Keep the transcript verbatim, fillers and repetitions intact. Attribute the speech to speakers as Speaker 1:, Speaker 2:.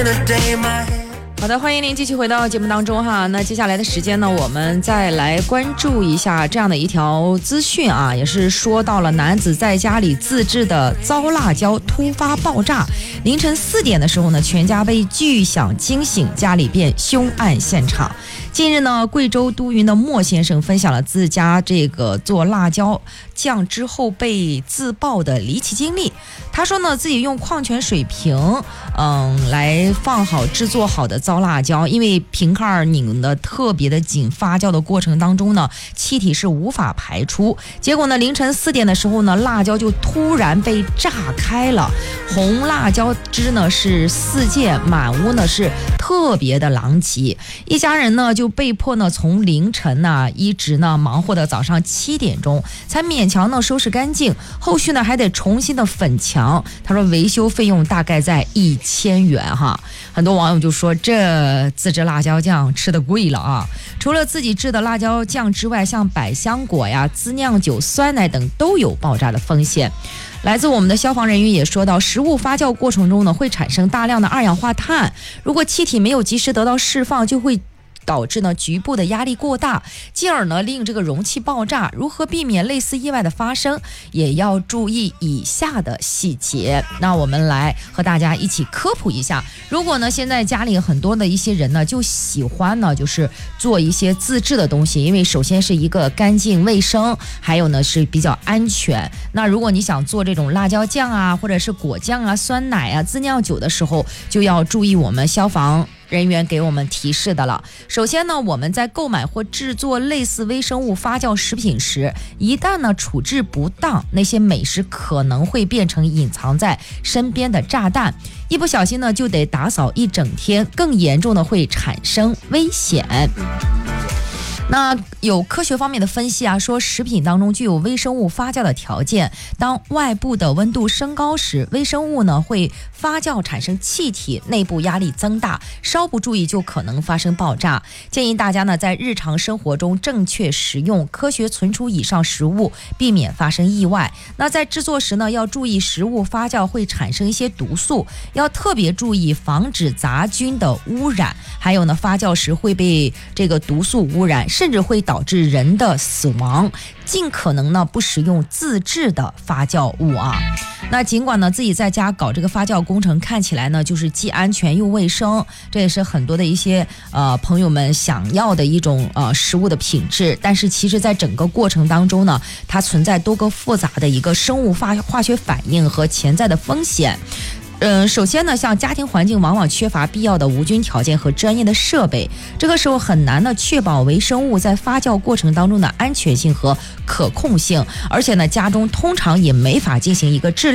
Speaker 1: 好的，欢迎您继续回到节目当中哈。那接下来的时间呢，我们再来关注一下这样的一条资讯啊，也是说到了男子在家里自制的糟辣椒突发爆炸，凌晨四点的时候呢，全家被巨响惊醒，家里变凶案现场。近日呢，贵州都匀的莫先生分享了自家这个做辣椒酱之后被自爆的离奇经历。他说呢，自己用矿泉水瓶，嗯，来放好制作好的糟辣椒，因为瓶盖拧得特别的紧，发酵的过程当中呢，气体是无法排出。结果呢，凌晨四点的时候呢，辣椒就突然被炸开了，红辣椒汁呢是四溅，满屋呢是特别的狼藉。一家人呢就被迫呢从凌晨呢一直呢忙活到早上七点钟，才勉强呢收拾干净。后续呢还得重新的粉墙。他说维修费用大概在一千元哈。很多网友就说这自制辣椒酱吃的贵了啊！除了自己制的辣椒酱之外，像百香果呀、自酿酒、酸奶等都有爆炸的风险。来自我们的消防人员也说到，食物发酵过程中呢会产生大量的二氧化碳，如果气体没有及时得到释放，就会导致呢局部的压力过大，进而呢令这个容器爆炸。如何避免类似意外的发生，也要注意以下的细节。那我们来和大家一起科普一下。如果呢现在家里很多的一些人呢就喜欢呢就是做一些自制的东西，因为首先是一个干净卫生，还有呢是比较安全。那如果你想做这种辣椒酱啊，或者是果酱啊、酸奶啊、自酿酒的时候，就要注意我们消防人员给我们提示的了。首先呢，我们在购买或制作类似微生物发酵食品时，一旦呢处置不当，那些美食可能会变成隐藏在身边的炸弹，一不小心呢就得打扫一整天，更严重的会产生危险。那有科学方面的分析啊，说食品当中具有微生物发酵的条件，当外部的温度升高时，微生物呢会发酵产生气体，内部压力增大，稍不注意就可能发生爆炸。建议大家呢在日常生活中正确食用，科学存储以上食物，避免发生意外。那在制作时呢，要注意食物发酵会产生一些毒素，要特别注意防止杂菌的污染，还有呢发酵时会被这个毒素污染，甚至会导致人的死亡。尽可能呢不使用自制的发酵物啊。那尽管呢自己在家搞这个发酵工程看起来呢就是既安全又卫生，这也是很多的一些呃朋友们想要的一种呃食物的品质，但是其实在整个过程当中呢，它存在多个复杂的一个生物化化学反应和潜在的风险。嗯，首先呢，像家庭环境往往缺乏必要的无菌条件和专业的设备，这个时候很难呢确保微生物在发酵过程当中的安全性和可控性，而且呢，家中通常也没法进行一个质量